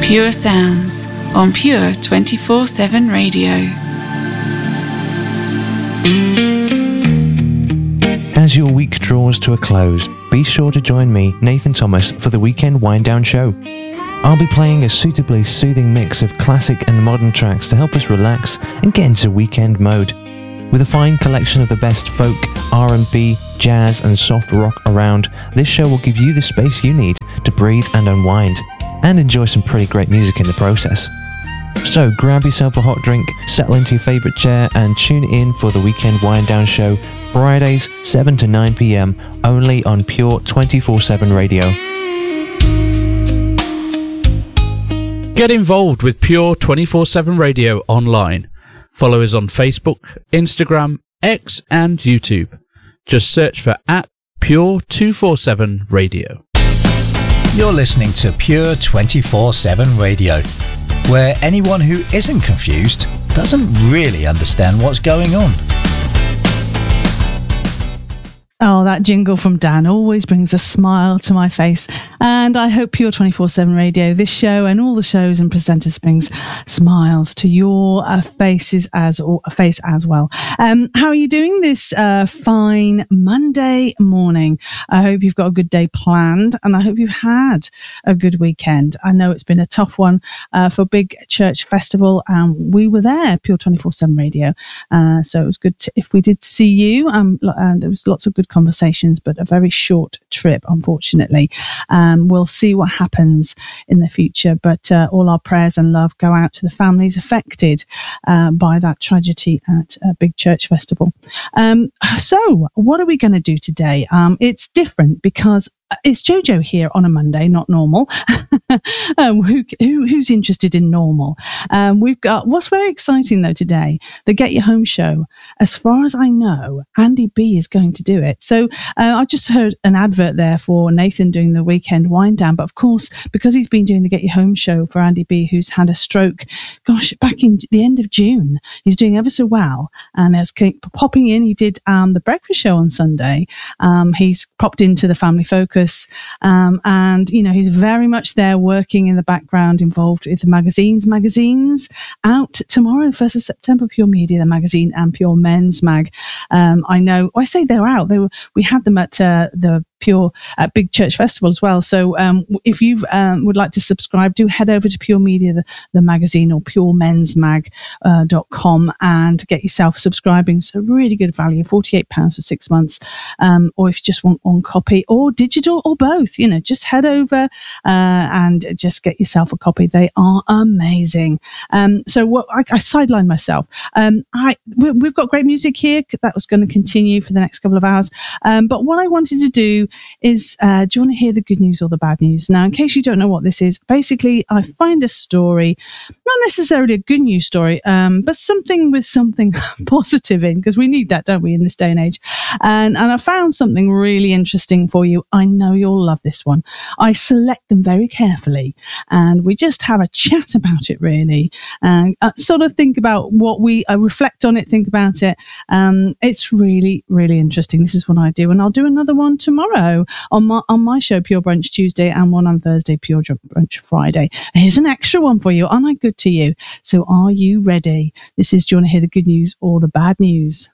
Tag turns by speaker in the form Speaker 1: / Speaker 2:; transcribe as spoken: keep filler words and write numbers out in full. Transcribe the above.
Speaker 1: Pure Sounds on Pure twenty-four seven Radio.
Speaker 2: As your week draws to a close, be sure to join me, Nathan Thomas, for the Weekend Wind Down Show. I'll be playing a suitably soothing mix of classic and modern tracks to help us relax and get into weekend mode. With a fine collection of the best folk, R and B, jazz and soft rock around, this show will give you the space you need to breathe and unwind, and enjoy some pretty great music in the process. So grab yourself a hot drink, settle into your favourite chair and tune in for the Weekend Wind Down Show, Fridays seven to nine p.m, only on Pure twenty-four seven Radio.
Speaker 3: Get involved with Pure twenty-four seven Radio online. Follow us on Facebook, Instagram, X and YouTube. Just search for at Pure two forty-seven Radio.
Speaker 4: You're listening to Pure twenty-four seven Radio, where anyone who isn't confused doesn't really understand what's going on.
Speaker 5: Oh, that jingle from Dan always brings a smile to my face. And I hope Pure twenty-four seven Radio, this show and all the shows and presenters brings smiles to your uh, faces as or face as well. Um, how are you doing this uh, fine Monday morning? I hope you've got a good day planned and I hope you've had a good weekend. I know it's been a tough one uh, for Big Church Festival and we were there, Pure twenty-four seven Radio. Uh, so it was good to, if we did see you. Um, and there was lots of good conversations, but a very short trip, unfortunately. Um, we'll see what happens in the future, but uh, all our prayers and love go out to the families affected uh, by that tragedy at uh, Big Church Festival. Um, so what are we going to do today? Um, it's different because it's Jojo here on a Monday, not normal. um, who, who, who's interested in normal? Um, we've got, what's very exciting though today, the Get Your Home show. As far as I know, Andy B is going to do it. So uh, I just heard an advert there for Nathan doing the weekend wind down. But of course, because he's been doing the Get Your Home show for Andy B, who's had a stroke, gosh, back in the end of June, he's doing ever so well. And as keep popping in, he did um, the breakfast show on Sunday. Um, he's popped into the Family Focus. Um, and, you know, he's very much there working in the background, involved with the magazines. Magazines out tomorrow, first of September, Pure Media, the magazine, and Pure Men's Mag. Um, I know, I say they're out. They were, we had them at uh, the Pure at Big Church Festival as well. So um, if you um, would like to subscribe, do head over to Pure Media, the, the magazine, or pure mens mag dot com and get yourself subscribing. So really good value, forty-eight pounds for six months. Um, or if you just want one copy or digital or both, you know, just head over uh, and just get yourself a copy. They are amazing. Um, so what I, I sidelined myself. Um, I we, we've got great music here. That was going to continue for the next couple of hours. Um, but what I wanted to do is, uh, do you want to hear the good news or the bad news? Now, in case you don't know what this is, basically I find a story, not necessarily a good news story, um, but something with something positive in, because we need that, don't we, in this day and age? And, and I found something really interesting for you. I know you'll love this one. I select them very carefully and we just have a chat about it, really, and uh, sort of think about what we uh, reflect on it, think about it. Um, it's really, really interesting. This is what I do, and I'll do another one tomorrow on my on my show, Pure Brunch Tuesday, and one on Thursday, Pure Brunch Friday. Here's an extra one for you. Aren't I good to you? So are you ready? This is, do you want to hear the good news or the bad news?